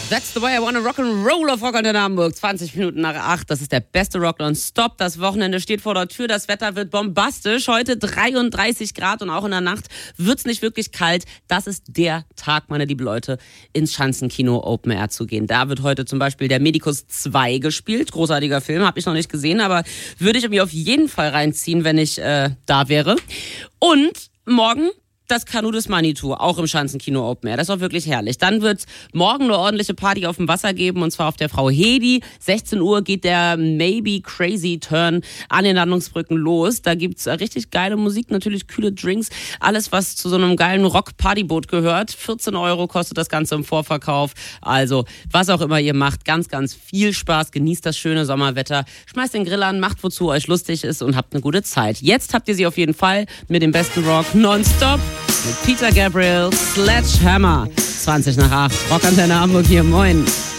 That's the way I wanna rock and roll auf Rock Antenne Hamburg. 20 Minuten nach 8. Das ist der beste Rock non-stop. Das Wochenende steht vor der Tür. Das Wetter wird bombastisch. Heute 33 Grad und auch in der Nacht wird's nicht wirklich kalt. Das ist der Tag, meine lieben Leute, ins Schanzenkino Open Air zu gehen. Da wird heute zum Beispiel der Medikus 2 gespielt. Großartiger Film, habe ich noch nicht gesehen, aber würde ich mir auf jeden Fall reinziehen, wenn ich da wäre. Und morgen das Kanu des Manitou, auch im Schanzenkino Open Air. Das ist auch wirklich herrlich. Dann wird morgen eine ordentliche Party auf dem Wasser geben, und zwar auf der Frau Hedi. 16 Uhr geht der Maybe Crazy Turn an den Landungsbrücken los. Da gibt's richtig geile Musik, natürlich kühle Drinks. Alles, was zu so einem geilen Rock-Partyboot gehört. 14 € kostet das Ganze im Vorverkauf. Also, was auch immer ihr macht, ganz, ganz viel Spaß. Genießt das schöne Sommerwetter. Schmeißt den Grill an, macht wozu euch lustig ist und habt eine gute Zeit. Jetzt habt ihr sie auf jeden Fall mit dem besten Rock nonstop. Mit Peter Gabriel, Sledgehammer. 20 nach 8. Rock Antenne Hamburg hier, moin.